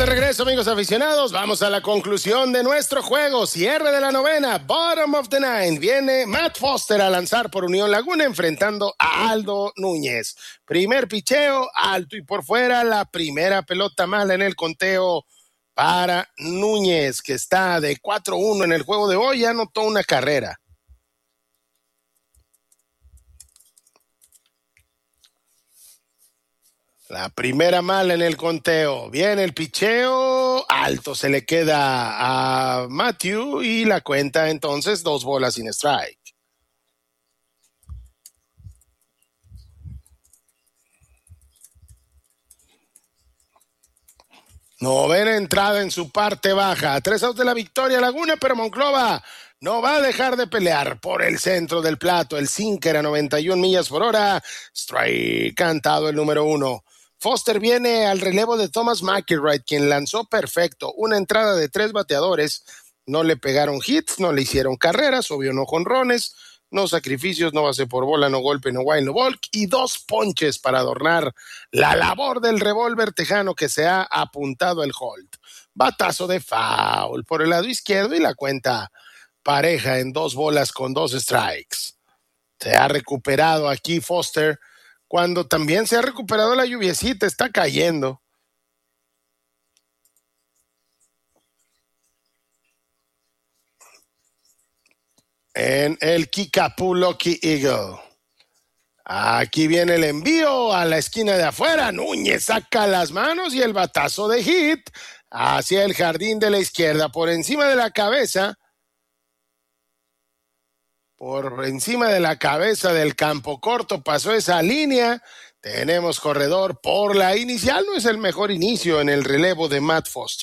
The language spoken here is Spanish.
de regreso, amigos aficionados. Vamos a la conclusión de nuestro juego. Cierre de la novena, bottom of the ninth. Viene Matt Foster a lanzar por Unión Laguna enfrentando a Aldo Núñez. Primer picheo, alto y por fuera. La primera pelota mala en el conteo para Núñez, que está de 4-1 en el juego de hoy. Ya anotó una carrera. La primera mala en el conteo. Viene el picheo. Alto se le queda a Matthew y la cuenta entonces 2 bolas sin strike. Novena entrada en su parte baja. 3 outs de la victoria Laguna, pero Monclova no va a dejar de pelear por el centro del plato. El sinker a 91 millas por hora. Strike cantado el número 1. Foster viene al relevo de Thomas McElroy, quien lanzó perfecto. Una entrada de 3 bateadores. No le pegaron hits, no le hicieron carreras, obvio no jonrones, no sacrificios, no base por bola, no golpe, no wild, no walk, y 2 ponches para adornar la labor del revólver tejano que se ha apuntado el hold. Batazo de foul por el lado izquierdo y la cuenta pareja en 2 bolas con 2 strikes. Se ha recuperado aquí Foster, cuando también se ha recuperado la lluviecita, está cayendo. En el Kickapoo Lucky Eagle. Aquí viene el envío a la esquina de afuera. Núñez saca las manos y el batazo de hit hacia el jardín de la izquierda, por encima de la cabeza. Por encima de la cabeza del campo corto pasó esa línea. Tenemos corredor por la inicial. No es el mejor inicio en el relevo de Matt Foster.